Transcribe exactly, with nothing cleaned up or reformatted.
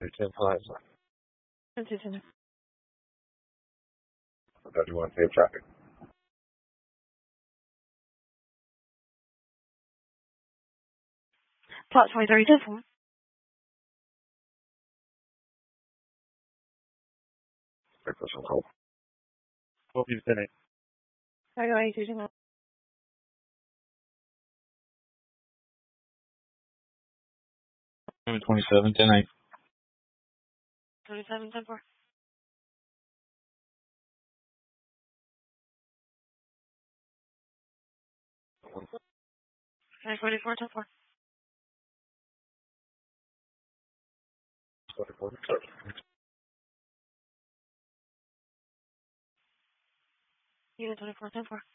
ten five. ten two ten. thirty-one, save traffic. Plot twenty-three ten four. Breakfast on call. Hope you've been it. I go eight two ten. twenty-seven, ten eight. twenty-seven ten four. twenty-four ten four. twenty-four. Unit twenty-four ten four.